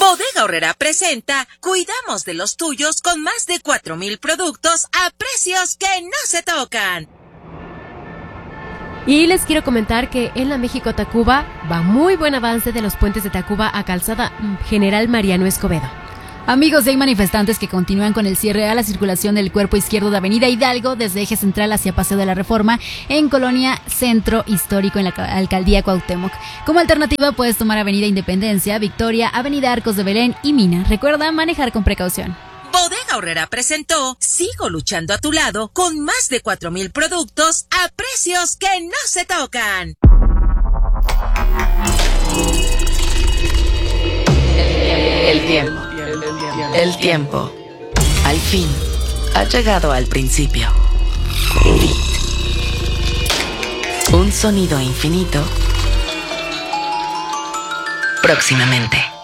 Bodega Aurrera presenta Cuidamos de los tuyos con más de 4,000 productos a precios que no se tocan. Y les quiero comentar que en la México-Tacuba va muy buen avance de los puentes de Tacuba a Calzada General Mariano Escobedo. Amigos, hay manifestantes que continúan con el cierre a la circulación del cuerpo izquierdo de Avenida Hidalgo desde Eje Central hacia Paseo de la Reforma en Colonia Centro Histórico en la Alcaldía Cuauhtémoc. Como alternativa puedes tomar Avenida Independencia, Victoria, Avenida Arcos de Belén y Mina. Recuerda manejar con precaución. Bodega Aurrera presentó Sigo luchando a tu lado con más de 4,000 productos a precios que no se tocan. El tiempo, al fin, ha llegado al principio. Un sonido infinito próximamente.